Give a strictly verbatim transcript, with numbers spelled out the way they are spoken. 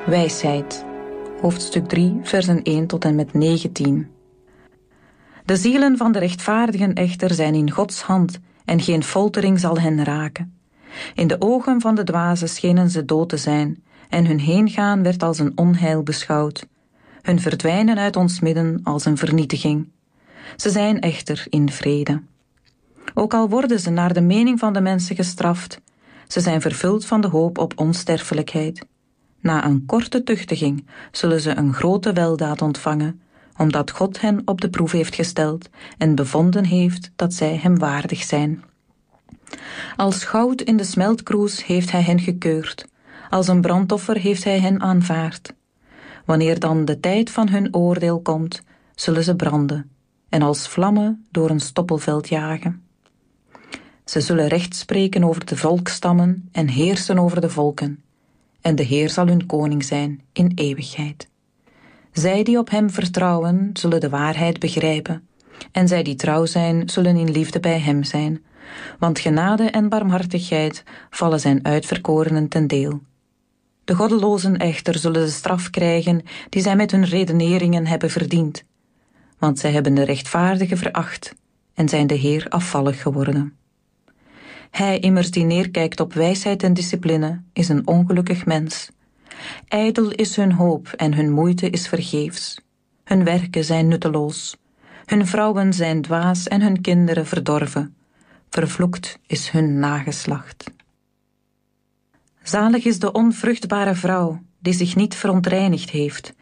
Wijsheid, hoofdstuk drie, versen één tot en met negentien. De zielen van de rechtvaardigen echter zijn in Gods hand, en geen foltering zal hen raken. In de ogen van de dwazen schenen ze dood te zijn, en hun heengaan werd als een onheil beschouwd. Hun verdwijnen uit ons midden als een vernietiging. Ze zijn echter in vrede. Ook al worden ze naar de mening van de mensen gestraft, ze zijn vervuld van de hoop op onsterfelijkheid. Na een korte tuchtiging zullen ze een grote weldaad ontvangen, omdat God hen op de proef heeft gesteld en bevonden heeft dat zij hem waardig zijn. Als goud in de smeltkroes heeft hij hen gekeurd, als een brandoffer heeft hij hen aanvaard. Wanneer dan de tijd van hun oordeel komt, zullen ze branden en als vlammen door een stoppelveld jagen. Ze zullen recht spreken over de volksstammen en heersen over de volken, en de Heer zal hun koning zijn in eeuwigheid. Zij die op hem vertrouwen, zullen de waarheid begrijpen, en zij die trouw zijn, zullen in liefde bij hem zijn, want genade en barmhartigheid vallen zijn uitverkorenen ten deel. De goddelozen echter zullen de straf krijgen die zij met hun redeneringen hebben verdiend, want zij hebben de rechtvaardige veracht en zijn de Heer afvallig geworden. Hij immers die neerkijkt op wijsheid en discipline is een ongelukkig mens. Ijdel is hun hoop en hun moeite is vergeefs. Hun werken zijn nutteloos. Hun vrouwen zijn dwaas en hun kinderen verdorven. Vervloekt is hun nageslacht. Zalig is de onvruchtbare vrouw die zich niet verontreinigd heeft